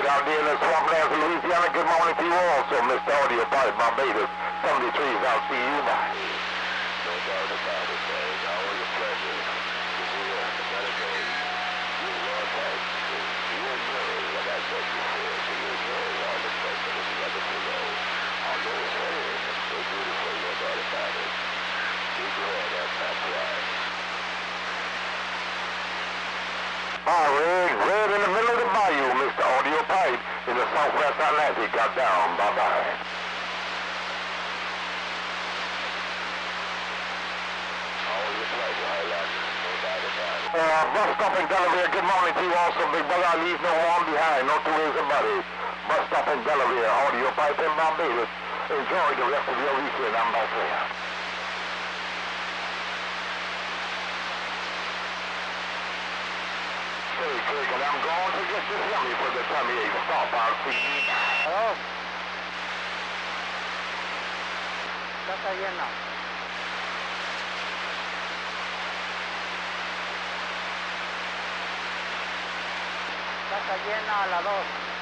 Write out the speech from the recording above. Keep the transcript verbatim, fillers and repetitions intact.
out there in the swamplands of Louisiana. Good morning to you also, Mister Audio Pipe Barbados. seventy-three is out. See you. Bye. No doubt about it, man. It's always a pleasure. Yeah, better go. You love that. You enjoy it, like I said before. So you enjoy all the pleasure that you ever below. I'll go ahead. So beautiful, no doubt about it. Enjoy that, that's right. All right, red in the middle of the bayou, Mister Audio Pipe, in the Southwest Atlantic, got down. Bye-bye. Always a pleasure, I like it. No doubt about it. Uh, bus stop in Delaware, good morning to you also, big brother. I leave no harm behind, no two ways about it. Bus stop in Delaware, Audio Pipe in Barbados. Enjoy the rest of your weekend. I'm back there. And I'm going to get this yummy for the tummy ache. Stop out, see. Hello. Casa llena. Casa llena a las dos.